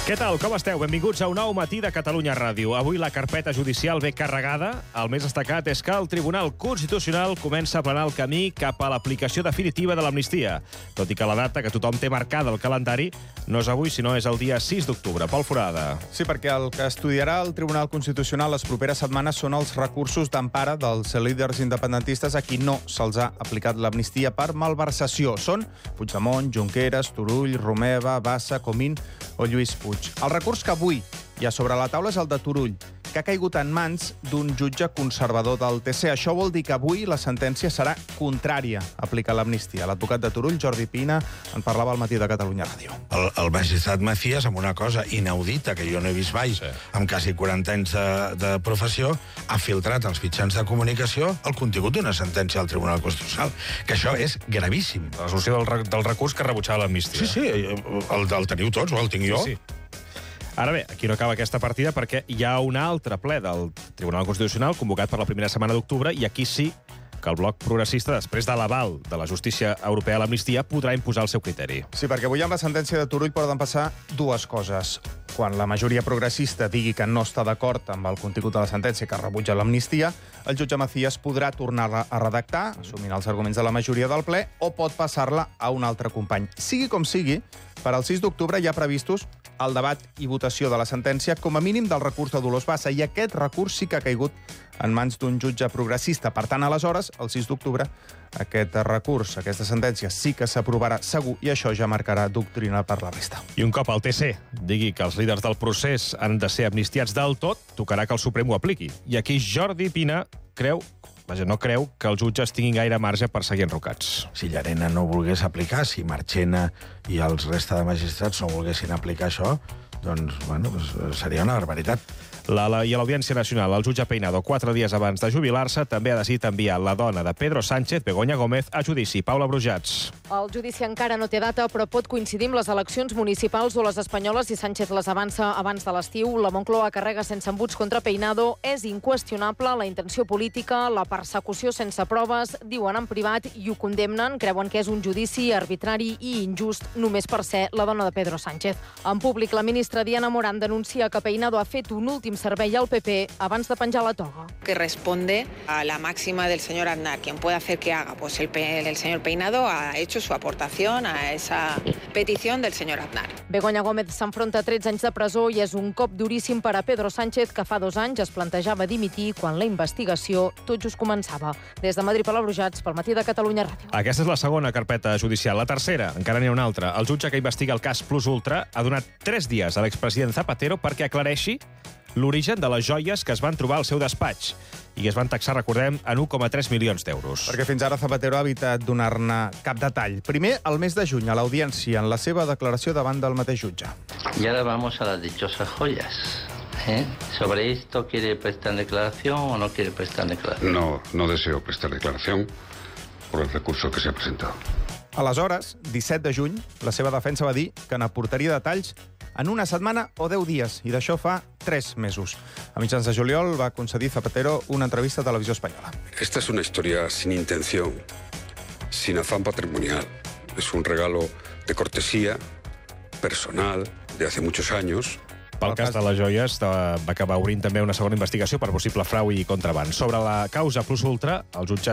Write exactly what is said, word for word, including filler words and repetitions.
Què tal, com esteu? Benvinguts a un nou matí de Catalunya Ràdio. Avui la carpeta judicial ve carregada. El més destacat és que el Tribunal Constitucional comença a planar el camí cap a l'aplicació definitiva de l'amnistia. Tot i que la data que tothom té marcada al calendari no és avui, sinó és el dia sis d'octubre. Pol Forada. Sí, perquè el que estudiarà el Tribunal Constitucional les properes setmanes són els recursos d'empara dels líders independentistes a qui no se'ls ha aplicat l'amnistia per malversació. Són Puigdemont, Junqueras, Turull, Romeva, Bassa, Comín o Lluís Puig. El recurs que avui hi ha sobre la taula és el de Turull, que ha caigut en mans d'un jutge conservador del T C. Això vol dir que avui la sentència serà contrària a aplicar l'amnistia. L'advocat de Turull, Jordi Pina, en parlava al matí de Catalunya Ràdio. El, el magistrat Macías, amb una cosa inaudita que jo no he vist mai, sí. amb quasi quaranta anys de, de professió, ha filtrat als mitjans de comunicació el contingut d'una sentència del Tribunal Constitucional, que això és gravíssim. La resolució del, del recurs que rebutjava l'amnistia. Sí, sí, el, el teniu tots o el tinc jo? Sí, sí. Ara bé, aquí no acaba aquesta partida perquè hi ha un altre ple del Tribunal Constitucional convocat per la primera setmana d'octubre i aquí sí que el bloc progressista, després de l'aval de la justícia europea a l'amnistia, podrà imposar el seu criteri. Sí, perquè avui amb la sentència de Turull poden passar dues coses. Quan la majoria progressista digui que no està d'acord amb el contingut de la sentència que rebutja l'amnistia, el jutge Macías podrà tornar-la a redactar, assumint els arguments de la majoria del ple, o pot passar-la a un altre company. Sigui com sigui, per al sis d'octubre hi ha previstos el debat i votació de la sentència com a mínim del recurs de Dolors Bassa, i aquest recurs sí que ha caigut en mans d'un jutge progressista. Per tant, aleshores, el sis d'octubre, aquest recurs, aquesta sentència, sí que s'aprovarà segur, i això ja marcarà doctrina per la resta. I un cop el T C digui que els líders del procés han de ser amnistiats del tot, tocarà que el Suprem ho apliqui. I aquí Jordi Pina creu... Vaja, no creu que els jutges tinguin gaire marge per seguir enrocats. Si Llarena no volgués aplicar, si Marchena i els resta de magistrats no volguessin aplicar això, doncs, bueno, seria una barbaritat. La, la, I a l'Audiència Nacional, el jutge Peinado, quatre dies abans de jubilar-se, també ha decidit enviar la dona de Pedro Sánchez, Begoña Gómez, a judici. Paula Brujats. El judici encara no té data, però pot coincidir amb les eleccions municipals o les espanyoles i Sánchez les avança abans de l'estiu. La Moncloa carrega sense embuts contra Peinado. És inqüestionable la intenció política, la persecució sense proves, diuen en privat i ho condemnen. Creuen que és un judici arbitrari i injust només per ser la dona de Pedro Sánchez. En públic, la ministra Diana Morán denuncia que Peinado ha fet un últim servei al P P abans de penjar la toga. Que responde a la máxima del señor Aznar. Quien puede hacer que haga, pues el, el señor Peinado ha hecho su aportación a esa petición del señor Aznar. Begoña Gómez s'enfronta a tretze anys de presó i és un cop duríssim per a Pedro Sánchez, que fa dos anys es plantejava dimitir quan la investigació tot just començava. Des de Madrid, Paula Brujats, pel matí de Catalunya Ràdio. Aquesta és la segona carpeta judicial. La tercera, encara n'hi ha una altra. El jutge que investiga el cas Plus Ultra ha donat tres dies a l'expresident Zapatero perquè aclareixi l'origen de les joies que es van trobar al seu despatx i que es van taxar, recordem, en un coma tres milions d'euros. Perquè fins ara Zapatero ha evitat donar-ne cap detall. Primer, el mes de juny, a l'Audiència, en la seva declaració davant del mateix jutge. Y ahora vamos a las dichosas joyas. ¿Eh? ¿Sobre esto quiere prestar declaración o no quiere prestar declaración? No, no deseo prestar declaración por el recurso que se ha presentado. Aleshores, disset de juny, la seva defensa va dir que n'aportaria detalls en una setmana o deu dies, i d'això fa tres mesos. A mitjans de juliol va concedir Zapatero una entrevista a Televisió Espanyola. Esta es una historia sin intención, sin afán patrimonial. Es un regalo de cortesía personal de hace muchos años. Pel cas de les joies, va acabar obrint també una segona investigació per possible frau i contraban. Sobre la causa Plus Ultra, el jutge